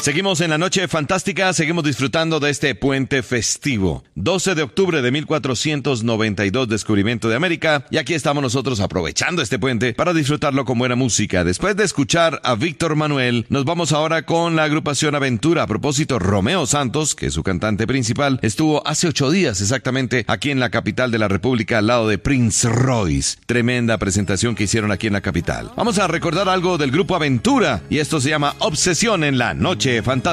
Seguimos en la noche fantástica, seguimos disfrutando de este puente festivo. 12 de octubre de 1492, descubrimiento de América, y aquí estamos nosotros aprovechando este puente para disfrutarlo con buena música. Después de escuchar a Víctor Manuel, nos vamos ahora con la agrupación Aventura. A propósito, Romeo Santos, que es su cantante principal, estuvo hace 8 días exactamente aquí en la capital de la República, al lado de Prince Royce. Tremenda presentación que hicieron aquí en la capital. Vamos a recordar algo del grupo Aventura, y esto se llama Obsesión en la Noche Fantástica.